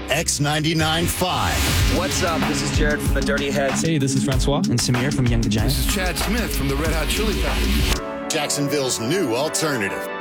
X99.5. What's up? This is Jared from the Dirty Heads. Hey, this is Francois and Samir from Young the Giant. This is Chad Smith from the Red Hot Chili Peppers. Jacksonville's new alternative.